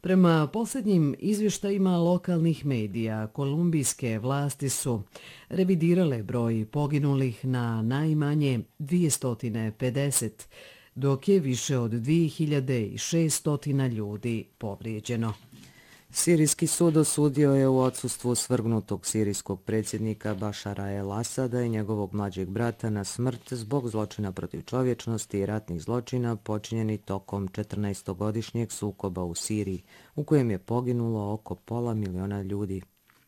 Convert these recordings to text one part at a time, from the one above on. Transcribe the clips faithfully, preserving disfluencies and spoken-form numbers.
Prema posljednjim izvještajima lokalnih medija, kolumbijske vlasti su revidirale broj poginulih na najmanje dvjesto pedeset, dok je više od dvije hiljade šesto ljudi povrijeđeno. Sirijski sud osudio je u odsustvu svrgnutog sirijskog predsjednika Bašara el-Asada i njegovog mlađeg brata na smrt zbog zločina protiv čovječnosti i ratnih zločina počinjeni tokom četrnaestogodišnjeg sukoba u Siriji, u kojem je poginulo oko pola miliona ljudi.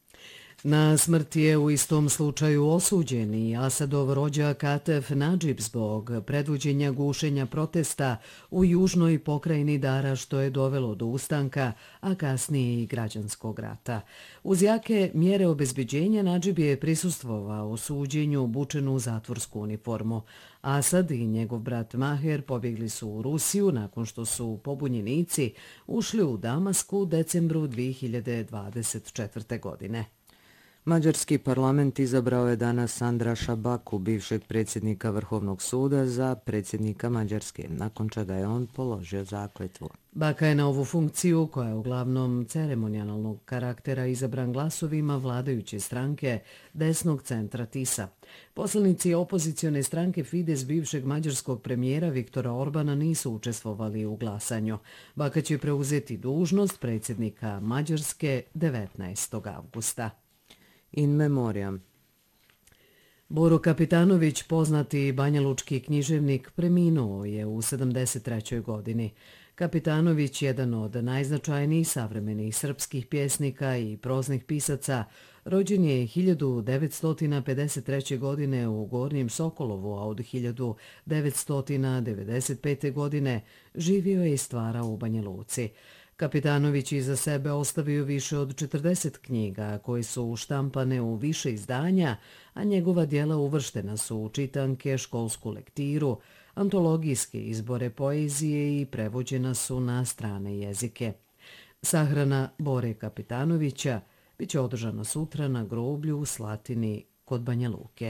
Na smrt je u istom slučaju osuđen i Asadov rođak Atef Nadžib zbog predvođenja gušenja protesta u južnoj pokrajini Dara, što je dovelo do ustanka, a kasnije i građanskog rata. Uz jake mjere obezbeđenja Nadžib je prisustvovao suđenju obučen u zatvorsku uniformu. Asad i njegov brat Maher pobjegli su u Rusiju nakon što su pobunjenici ušli u Damasku u decembru dvije hiljade dvadeset četvrte. godine. Mađarski parlament izabrao je danas Andraša Baku, bivšeg predsjednika Vrhovnog suda, za predsjednika Mađarske, nakon čega je on položio zakletvu. Baka je na ovu funkciju, koja je uglavnom ceremonijalnog karaktera, izabran glasovima vladajuće stranke desnog centra Tisa. Poslanici opozicione stranke Fides bivšeg mađarskog premijera Viktora Orbana nisu učestvovali u glasanju. Baka će preuzeti dužnost predsjednika Mađarske devetnaestog avgusta. In memoriam. Boro Kapitanović, poznati banjalučki književnik, preminuo je u sedamdeset trećoj. godini. Kapitanović, jedan od najznačajnijih savremenih srpskih pjesnika i proznih pisaca, rođen je hiljadu devetsto pedeset treće. godine u Gornjem Sokolovu, a od hiljadu devetsto devedeset pete. godine živio je i stvarao u Banja Luci. Kapitanović iza sebe ostavio više od četrdeset knjiga koje su štampane u više izdanja, a njegova djela uvrštena su u čitanke, školsku lektiru, antologijske izbore poezije i prevođena su na strane jezike. Sahrana Bore Kapitanovića biće održana sutra na groblju u Slatini kod Banja Luke.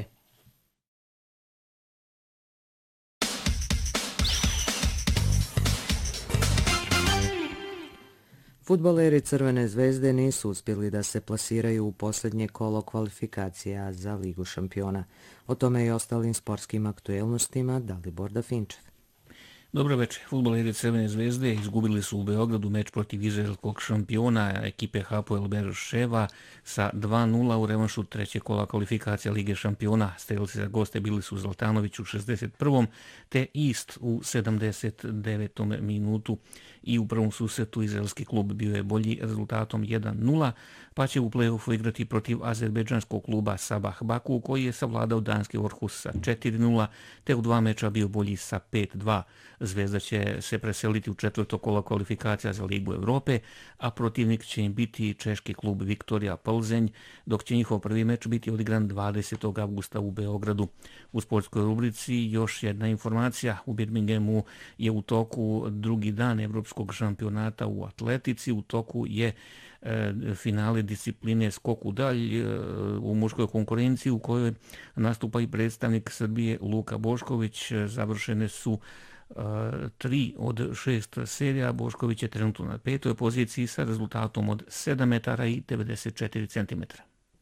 Fudbaleri Crvene zvezde nisu uspjeli da se plasiraju u posljednje kolo kvalifikacija za Ligu šampiona. O tome i ostalim sportskim aktuelnostima Dalibor Dafinčev. Dobro večer. Fudbaleri Crvene zvezde izgubili su u Beogradu meč protiv izraelskog šampiona ekipe Hapoel Beer-Ševa sa dva nula u revanšu trećeg kola kvalifikacija Lige šampiona. Strelci za goste bili su Zlatanović u šezdeset prvom te Ist u sedamdeset devetom minutu. I u prvom susretu izraelski klub bio je bolji rezultatom jedan nula, pa će u play-offu igrati protiv azerbejdžanskog kluba Sabah Baku, koji je savladao danski Orhus sa četiri nula, te u dva meča bio bolji sa pet dva. Zvezda će se preseliti u četvrto kolo kvalifikacija za Ligu Evrope, a protivnik će im biti češki klub Viktorija Plzeň, dok će njihov prvi meč biti odigran dvadesetog avgusta u Beogradu. U sportskoj rubrici još jedna informacija. U Birminghamu je u toku drugi dan evropskog šampionata u atletici. U toku je e, finale discipline skok u dalj e, u muškoj konkurenciji u kojoj nastupa i predstavnik Srbije Luka Bošković. Završene su Uh, tri od šest serija. Bošković je trenutno na petoj poziciji sa rezultatom od sedam metara i devedeset četiri centimetra.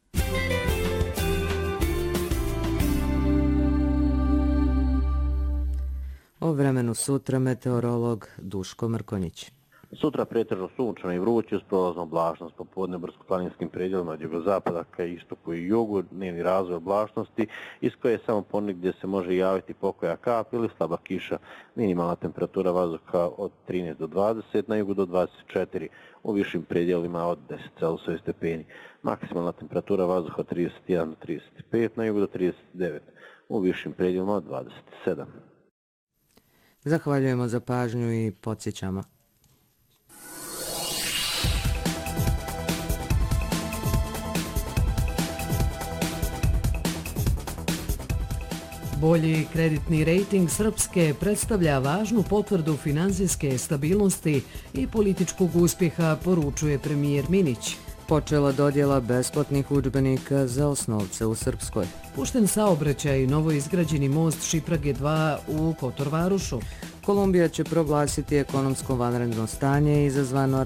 O vremenu sutra meteorolog Duško Mrkonjić. Sutra pretežno sunčano i vruće uz prolaznu oblačnost, popodne brdsko-planinskim predjelima od jugozapada ka istoku i jugu, dnevni razvoj oblačnosti, iz koje je samo ponegdje se može javiti pokoja kap ili slaba kiša. Minimalna temperatura vazduha od trinaest do dvadeset, na jugu do dvadeset četiri, u višim predjelima od deset Celzijusovih stepeni. Maksimalna temperatura vazduha od trideset jedan do trideset pet, na jugu do trideset devet, u višim predjelima od dvadeset sedam. Zahvaljujemo za pažnju i podsjećamo. Bolji kreditni rejting Srpske predstavlja važnu potvrdu finansijske stabilnosti i političkog uspjeha, poručuje premijer Minić. Počela dodjela besplatnih udžbenika za osnovce u Srpskoj. Pušten saobraćaj i novoizgrađeni most Šiprage dva u Kotorvarušu. Kolumbija će proglasiti ekonomsko vanredno stanje izazvano